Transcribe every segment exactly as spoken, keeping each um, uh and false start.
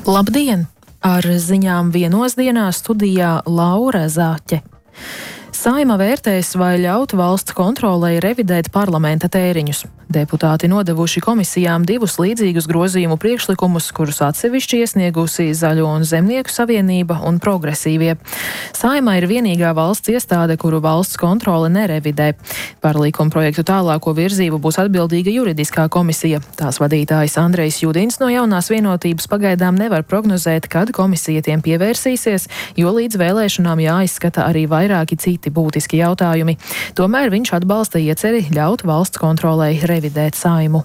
Labdien! Ar ziņām vienos dienās studijā Laura Zāķe. Saeima vērtēs, vai ļaut valsts kontrolei revidēt parlamenta tēriņus. Deputāti nodevuši komisijām divus līdzīgus grozījumu priekšlikumus, kurus atsevišķi iesniegusi Zaļo un Zemnieku savienība un Progresīvie. Saeima ir vienīgā valsts iestāde, kuru valsts kontrole nerevidē. Par likuma projektu tālāko virzību būs atbildīga juridiskā komisija. Tās vadītājs Andrejs Judins no Jaunās vienotības pagaidām nevar prognozēt, kad komisija tiem pievērsīsies, jo līdz vēlēšanām jāizskata arī vairāki citi būtiski jautājumi. Tomēr viņš atbalsta ieceri ļaut valsts kontrolei revidēt Saimu.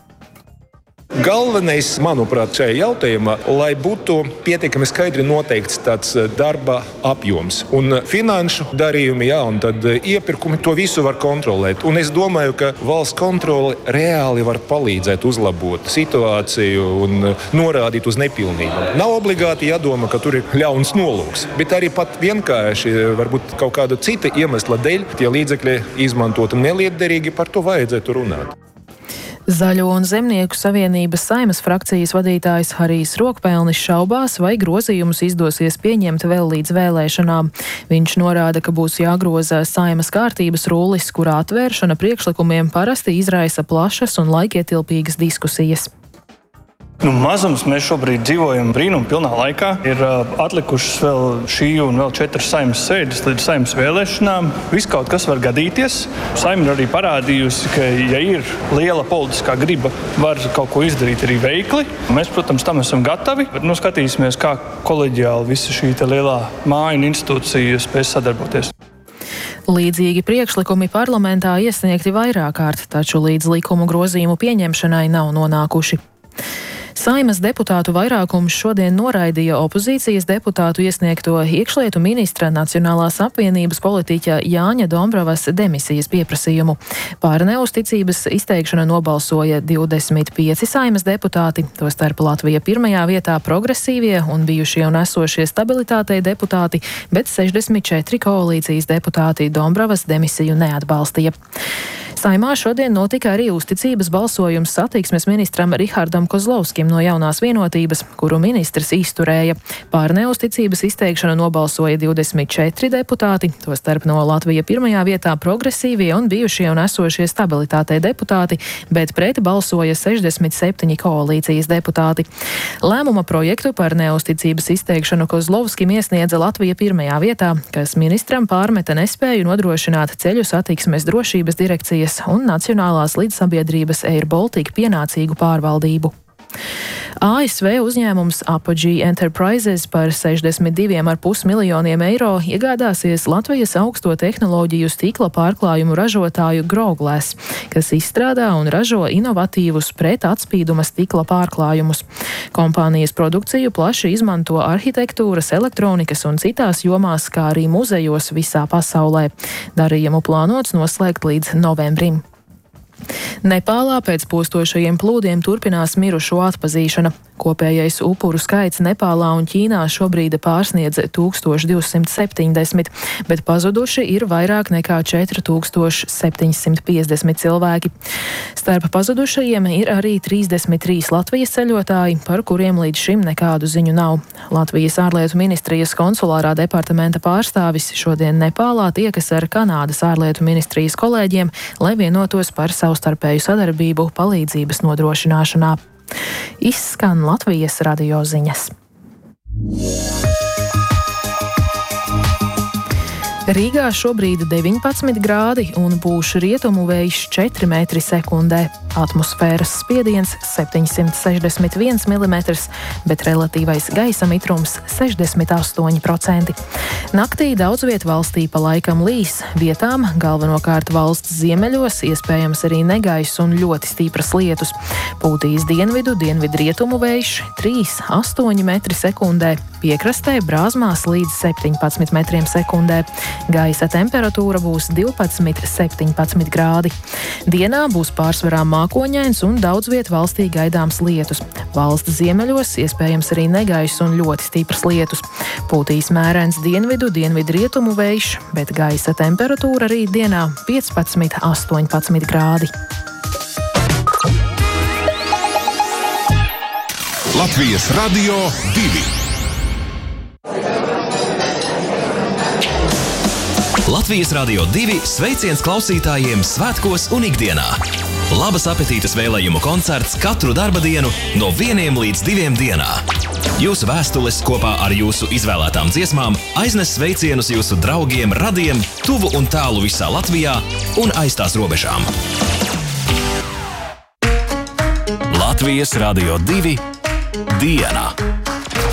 Galvenais, manuprāt, šajā jautājumā, lai būtu pietiekami skaidri noteikts tāds darba apjoms un finanšu darījumi, jā, un tad iepirkumi, to visu var kontrolēt. Un es domāju, ka valsts kontrole reāli var palīdzēt uzlabot situāciju un norādīt uz nepilnībām. Nav obligāti jādomā, ka tur ir ļauns nolūks, bet arī pat vienkārši, varbūt kaut kāda cita iemesla dēļ, tie līdzekļi izmantot nelietderīgi, par to vajadzētu runāt. Zaļo un Zemnieku savienības Saeimas frakcijas vadītājs Harijs Rokpelnis šaubās, vai grozījumus izdosies pieņemt vēl līdz vēlēšanām. Viņš norāda, ka būs jāgroza Saeimas kārtības rullis, kurā atvēršana priekšlikumiem parasti izraisa plašas un laikietilpīgas diskusijas. Nu, mazums mēs šobrīd dzīvojam brīnuma pilnā laikā. Ir uh, atlikušas vēl šī un vēl četras Saeimas sēdes līdz Saeimas vēlēšanām. Viss kaut kas var gadīties. Saeima ir arī parādījusi, ka, ja ir liela politiskā griba, var kaut ko izdarīt arī veikli. Mēs, protams, tam esam gatavi. Bet, nu, skatīsimies, kā koleģiāli visa šī lielā māja un institūcija spēs sadarboties. Līdzīgi priekšlikumi parlamentā iesniegti vairāk kārt, taču līdz likumu grozījumu pieņemšanai nav nonākuši. Saeimas deputātu vairākums šodien noraidīja opozīcijas deputātu iesniegto iekšlietu ministra Nacionālās apvienības politiķa Jāņa Dombrovas demisijas pieprasījumu. Par neusticības izteikšanu nobalsoja divdesmit pieci Saeimas deputāti, tostarp Latvija pirmajā vietā Progresīvie un bijušie un esošie stabilitātei deputāti, bet sešdesmit četri koalīcijas deputāti Dombrovas demisiju neatbalstīja. Saeimā šodien notika arī uzticības balsojums satiksmes ministram Rihardam Kozlovskim no Jaunās vienotības, kuru ministrs izturēja. Pār neusticības izteikšanu nobalsoja divdesmit četri deputāti, tostarp no Latvija pirmajā vietā Progresīvie un bijušie un esošie stabilitātei deputāti, bet pret balsoja sešdesmit septiņi koalīcijas deputāti. Lēmuma projektu par neusticības izteikšanu Kozlovskim iesniedza Latvija pirmajā vietā, kas ministram pārmeta nespēju nodrošināt ceļu satiksmes drošības direkcijas un Nacionālās līdzsabiedrības Air Baltica pienācīgu pārvaldību. A S V uzņēmums Apogee Enterprises par sešdesmit diviem ar pus miljoniem eiro iegādāsies Latvijas augsto tehnoloģiju stikla pārklājumu ražotāju Growglass, kas izstrādā un ražo inovatīvus pret atspīduma stikla pārklājumus. Kompānijas produkciju plaši izmanto arhitektūras, elektronikas un citās jomās, kā arī muzejos visā pasaulē. Darījumu plānots noslēgt līdz novembrim. Nepālā pēc postošajiem plūdiem turpinās mirušo atpazīšana. Kopējais upuru skaits Nepālā un Ķīnā šobrīd pārsniedz tūkstoš divsimt septiņdesmit, bet pazuduši ir vairāk nekā četri tūkstoši septiņsimt piecdesmit cilvēki. Starp pazudušajiem ir arī trīsdesmit trīs Latvijas ceļotāji, par kuriem līdz šim nekādu ziņu nav. Latvijas ārlietu ministrijas konsulārā departamenta pārstāvis šodien Nepālā tiekas ar Kanādas ārlietu ministrijas kolēģiem, lai vienotos par savstarpēju sadarbību palīdzības nodrošināšanā. Izskan Latvijas radio ziņas. Rīgā šobrīd deviņpadsmit grādi un būs rietumu vējš četri metri sekundē. Atmosfēras spiediens septiņsimt sešdesmit viens milimetrs, bet relatīvais gaisa mitrums sešdesmit astoņi procenti. Naktī daudz viet valstī pa laikam līs, vietām galvenokārt valsts ziemeļos, iespējams arī negaiss un ļoti stipras lietus. Pūtīs dienvidu, dienvidrietumu vējš trīs līdz astoņi metri sekundē, piekrastē brāzmās līdz septiņpadsmit metriem sekundē. Gaisa temperatūra būs divpadsmit līdz septiņpadsmit grādi. Dienā būs pārsvarā mākoņains un daudz viet valstī gaidāms lietus. Valsts ziemeļos iespējams arī negaiss un ļoti stipras lietus. Pūtīs mērens dienvidu, dienvidrietumu vējš, bet gaisa temperatūra rīt dienā piecpadsmit līdz astoņpadsmit grādi. Latvijas Radio divi. Latvijas Radio divi sveiciens klausītājiem svētkos un ikdienā. Labas apetītes vēlējumu koncerts katru darba dienu no vieniem līdz diviem dienā. Jūsu vēstules kopā ar jūsu izvēlētām dziesmām aiznes sveicienus jūsu draugiem, radiem, tuvu un tālu visā Latvijā un aiz tās robežām. Latvijas Radio divi diena.